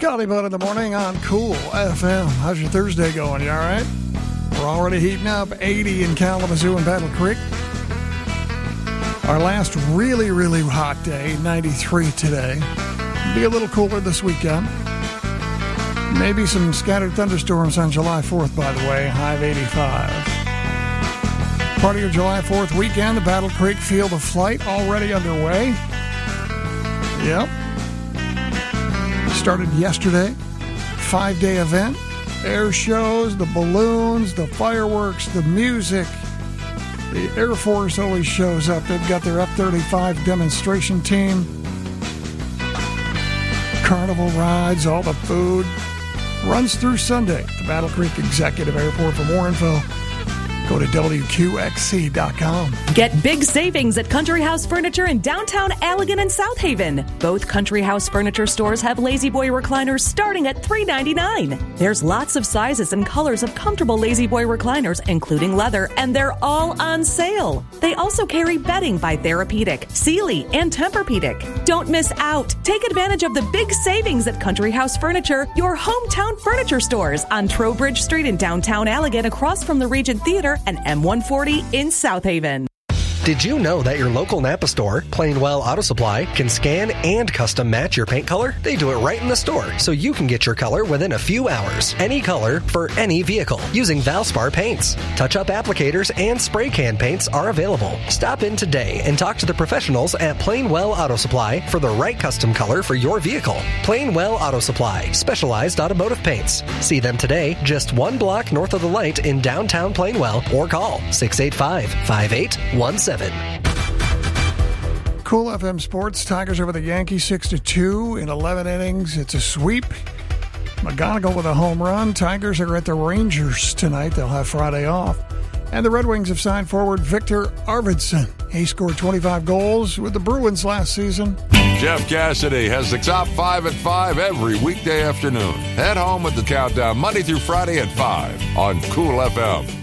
Scotty Bud in the morning on Cool FM. How's your Thursday going? You all right? We're already heating up. 80 in Kalamazoo and Battle Creek. Our last really, really hot day, 93 today. Be a little cooler this weekend. Maybe some scattered thunderstorms on July 4th, by the way. High of 85. Part of your July 4th weekend, the Battle Creek Field of Flight already underway. Yep. Started yesterday. 5-day event. Air shows, the balloons, the fireworks, the music. The Air Force always shows up. They've got their F-35 demonstration team. Carnival rides, all the food. Runs through Sunday at the Battle Creek Executive Airport. For more info, go to WQXC.com. Get big savings at Country House Furniture in downtown Allegan and South Haven. Both Country House Furniture stores have Lazy Boy recliners starting at $3.99. There's lots of sizes and colors of comfortable Lazy Boy recliners, including leather, and they're all on sale. They also carry bedding by Therapeutic, Sealy, and Tempur-Pedic. Don't miss out. Take advantage of the big savings at Country House Furniture, your hometown furniture stores on Trowbridge Street in downtown Allegan, across from the Regent Theater, and M140 in South Haven. Did you know that your local Napa store, Plainwell Auto Supply, can scan and custom match your paint color? They do it right in the store, so you can get your color within a few hours. Any color for any vehicle using Valspar paints. Touch-up applicators and spray can paints are available. Stop in today and talk to the professionals at Plainwell Auto Supply for the right custom color for your vehicle. Plainwell Auto Supply, specialized automotive paints. See them today, just one block north of the light in downtown Plainwell, or call 685-5817. Cool FM Sports. Tigers over the Yankees 6-2 in 11 innings. It's a sweep. McGonigal with a home run. Tigers are at the Rangers tonight. They'll have Friday off. And the Red Wings have signed forward Victor Arvidsson. He scored 25 goals with the Bruins last season. Jeff Cassidy has the top 5 at 5 every weekday afternoon. Head home with the countdown Monday through Friday at 5 on Cool FM.